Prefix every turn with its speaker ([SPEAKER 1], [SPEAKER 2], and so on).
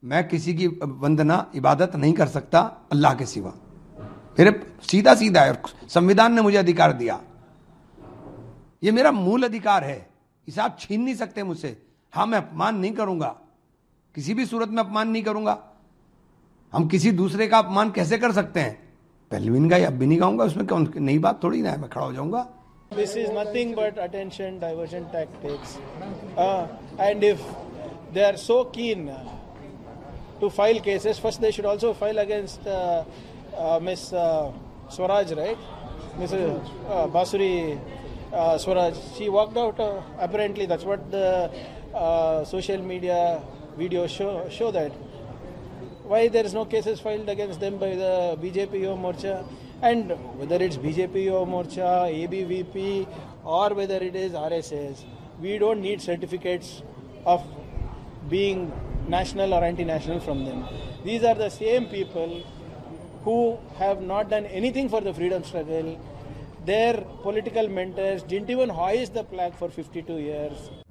[SPEAKER 1] मैं किसी की वंदना इबादत नहीं कर सकता अल्लाह के सिवा। मेरे सीधा सीधा है, संविधान ने मुझे अधिकार दिया, ये मेरा मूल अधिकार है, इसे आप छीन नहीं सकते मुझसे। हाँ, मैं अपमान नहीं करूंगा, किसी भी सूरत में अपमान नहीं करूंगा। हम किसी दूसरे का अपमान कैसे कर सकते हैं? पहले भी नहीं गाई, अब भी नहीं गाऊंगा, उसमें कौन नई बात थोड़ी ना है, मैं खड़ा हो जाऊंगा।
[SPEAKER 2] This is nothing but attention diversion tactics, and if they are so keen to file cases, first they should also file against Miss Swaraj, right? Mrs. Basuri Swaraj. She walked out. Apparently, that's what the social media videos show that. Why there is no cases filed against them by the BJP Yuva Morcha? And whether it's BJP Yuva Morcha, ABVP, or whether it is RSS, we don't need certificates of being national or anti-national from them. These are the same people who have not done anything for the freedom struggle. Their political mentors didn't even hoist the flag for 52 years.